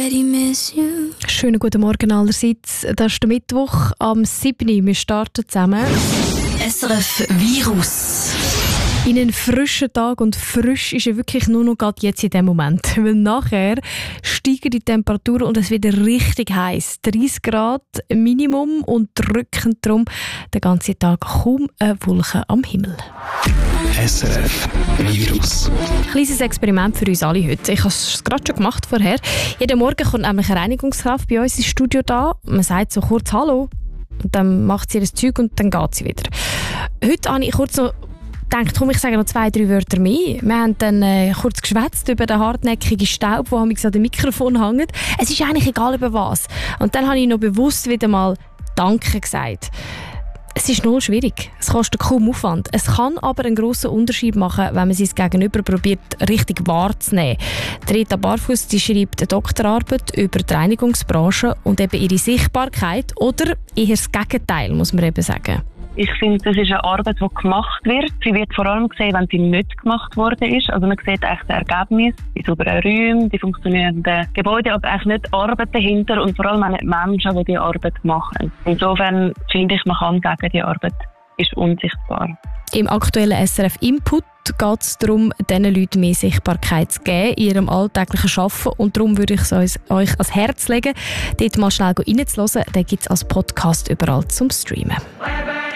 Schönen guten Morgen allerseits. Das ist der Mittwoch am 7. Wir starten zusammen. SRF Virus. In einen frischen Tag, und frisch ist er wirklich nur noch gerade jetzt in dem Moment. Weil nachher steigen die Temperaturen und es wird richtig heiß. 30 Grad Minimum und drücken darum den ganzen Tag kaum eine Wolke am Himmel. SRF Virus. Kleines Experiment für uns alle heute. Ich habe es gerade schon gemacht vorher. Jeden Morgen kommt nämlich eine Reinigungskraft bei uns ins Studio da. Man sagt so kurz «Hallo» und dann macht sie ihr Zeug und dann geht sie wieder. Heute habe ich kurz noch gedacht, komm, ich sage noch 2-3 Wörter mehr. Wir haben dann kurz geschwätzt über den hartnäckigen Staub, der an dem Mikrofon hängt. Es ist eigentlich egal über was. Und dann habe ich noch bewusst wieder mal «Danke» gesagt. Es ist null schwierig. Es kostet kaum Aufwand. Es kann aber einen grossen Unterschied machen, wenn man sein Gegenüber probiert, richtig wahrzunehmen. Rita Barfuss, die schreibt eine Doktorarbeit über die Reinigungsbranche und eben ihre Sichtbarkeit oder eher das Gegenteil, muss man eben sagen. Ich finde, das ist eine Arbeit, die gemacht wird. Sie wird vor allem gesehen, wenn sie nicht gemacht worden ist. Also man sieht echt das Ergebnis, die sauberen Räume, die funktionierenden Gebäude, aber eigentlich nicht die Arbeit dahinter und vor allem auch nicht die Menschen, die diese Arbeit machen. Insofern finde ich, man kann sagen, die Arbeit ist unsichtbar. Im aktuellen SRF Input geht es darum, diesen Leuten mehr Sichtbarkeit zu geben in ihrem alltäglichen Arbeiten. Und darum würde ich es euch ans Herz legen, dort mal schnell reinzuhören. Den gibt es als Podcast überall zum Streamen.